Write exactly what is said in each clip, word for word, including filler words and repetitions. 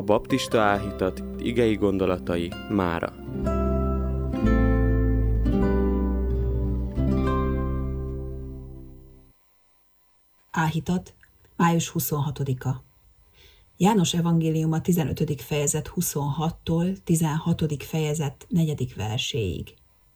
baptista áhítat igei gondolatai mára. Áhítat, május huszonhatodika. János evangéliuma tizenötödik fejezet huszonhattól tizenhatodik fejezet negyedik verséig.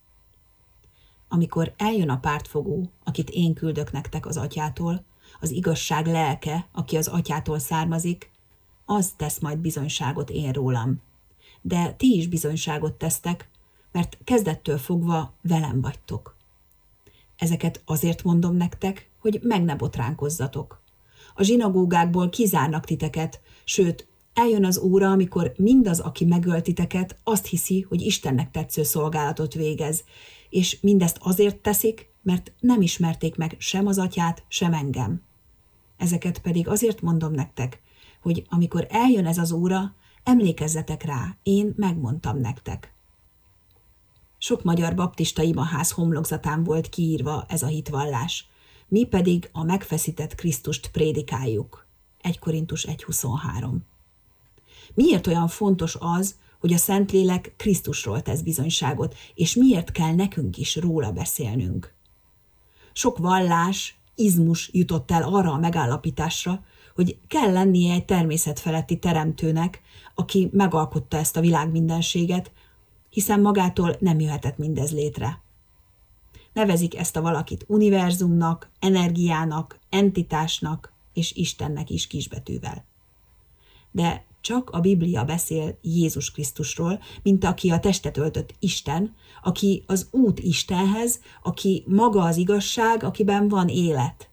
Amikor eljön a pártfogó, akit én küldök nektek az atyától, az igazság lelke, aki az atyától származik, az tesz majd bizonyságot én rólam. De ti is bizonyságot tesztek, mert kezdettől fogva velem vagytok. Ezeket azért mondom nektek, hogy meg ne botránkozzatok. A zsinagógákból kizárnak titeket, sőt, eljön az óra, amikor mindaz, aki megöl titeket, azt hiszi, hogy Istennek tetsző szolgálatot végez, és mindezt azért teszik, mert nem ismerték meg sem az atyát, sem engem. Ezeket pedig azért mondom nektek, hogy amikor eljön ez az óra, emlékezzetek rá, én megmondtam nektek. Sok magyar baptista imaház homlokzatán volt kiírva ez a hitvallás, mi pedig a megfeszített Krisztust prédikáljuk. egy Korintus egy huszonhárom. Miért olyan fontos az, hogy a Szentlélek Krisztusról tesz bizonyságot, és miért kell nekünk is róla beszélnünk? Sok vallás, izmus jutott el arra a megállapításra, hogy kell lennie egy természetfeletti teremtőnek, aki megalkotta ezt a világmindenséget, hiszen magától nem jöhetett mindez létre. Nevezik ezt a valakit univerzumnak, energiának, entitásnak és Istennek is kisbetűvel. De csak a Biblia beszél Jézus Krisztusról, mint aki a testet öltött Isten, aki az út Istenhez, aki maga az igazság, akiben van élet.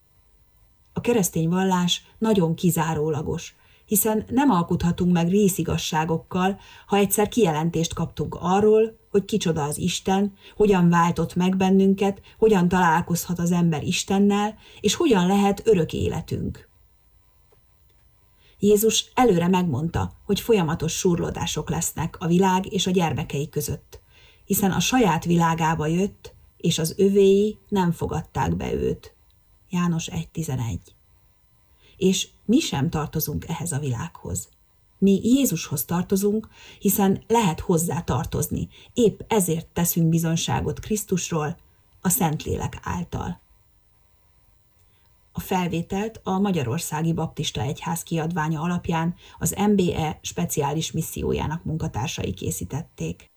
A keresztény vallás nagyon kizárólagos, hiszen nem alkothatunk meg részigazságokkal, ha egyszer kijelentést kaptunk arról, hogy kicsoda az Isten, hogyan váltott meg bennünket, hogyan találkozhat az ember Istennel, és hogyan lehet örök életünk. Jézus előre megmondta, hogy folyamatos súrlódások lesznek a világ és a gyermekei között, hiszen a saját világába jött, és az övéi nem fogadták be őt. János egy tizenegy. És mi sem tartozunk ehhez a világhoz. Mi Jézushoz tartozunk, hiszen lehet hozzá tartozni, épp ezért teszünk bizonyságot Krisztusról, a Szentlélek által. A felvételt a Magyarországi Baptista Egyház kiadványa alapján az em bé e speciális missziójának munkatársai készítették.